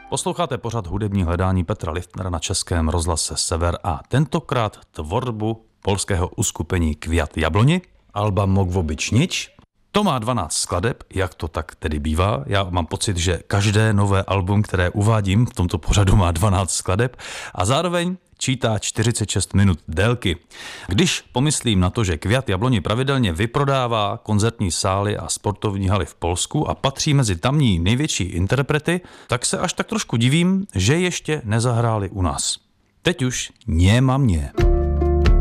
Posloucháte pořad hudební hledání Petra Liftnera na Českém rozhlase Sever a tentokrát tvorbu polského uskupení Kwiat Jabloni, alba Mogłobyć Nic. To má 12 skladeb, jak to tak tedy bývá. Já mám pocit, že každé nové album, které uvádím v tomto pořadu, má 12 skladeb a zároveň čítá 46 minut délky. Když pomyslím na to, že Kwiat Jabloni pravidelně vyprodává koncertní sály a sportovní haly v Polsku a patří mezi tamní největší interprety, tak se až tak trošku divím, že ještě nezahráli u nás. Teď už nie ma mnie.